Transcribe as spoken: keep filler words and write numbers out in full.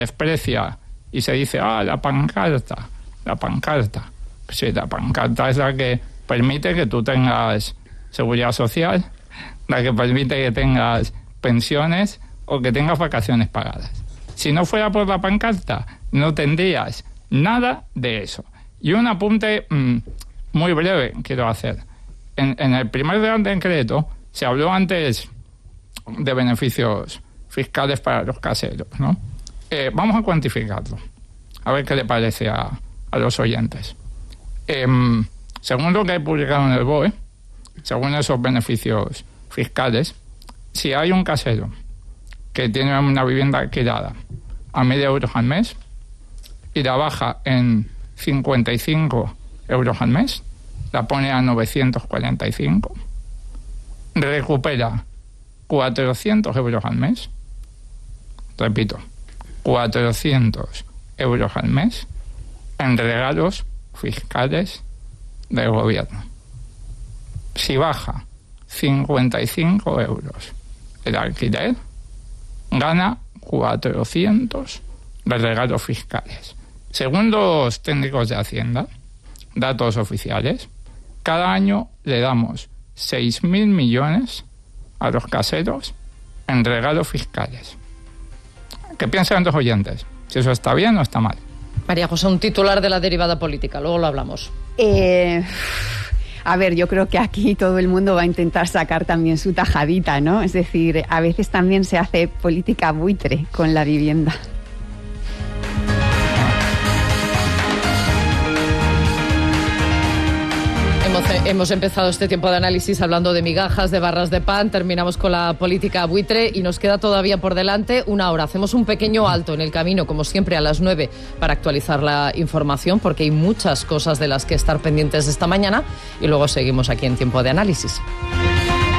desprecia y se dice, ah, la pancarta, la pancarta. Sí, la pancarta es la que permite que tú tengas seguridad social, la que permite que tengas pensiones o que tengas vacaciones pagadas. Si no fuera por la pancarta, no tendrías nada de eso. Y un apunte mmm, muy breve quiero hacer. En, en el primer Real Decreto se habló antes de beneficios fiscales para los caseros, ¿no? Eh, vamos a cuantificarlo, a ver qué le parece a, a los oyentes. Eh, según lo que he publicado en el B O E, según esos beneficios fiscales, si hay un casero que tiene una vivienda alquilada a mil euros al mes y la baja en cincuenta y cinco euros al mes, la pone a novecientos cuarenta y cinco, recupera cuatrocientos euros al mes, repito, cuatrocientos euros al mes en regalos fiscales del gobierno. Si baja cincuenta y cinco euros el alquiler, gana cuatrocientos de regalos fiscales. Según los técnicos de Hacienda, datos oficiales, cada año le damos seis mil millones a los caseros en regalos fiscales. ¿Qué piensan los oyentes? ¿Si eso está bien o está mal? María José, un titular de la derivada política, luego lo hablamos. Eh... A ver, yo creo que aquí todo el mundo va a intentar sacar también su tajadita, ¿no? Es decir, a veces también se hace política buitre con la vivienda. Hemos, hemos empezado este tiempo de análisis hablando de migajas, de barras de pan, terminamos con la política buitre y nos queda todavía por delante una hora. Hacemos un pequeño alto en el camino, como siempre, a las nueve para actualizar la información, porque hay muchas cosas de las que estar pendientes esta mañana y luego seguimos aquí en Tiempo de Análisis.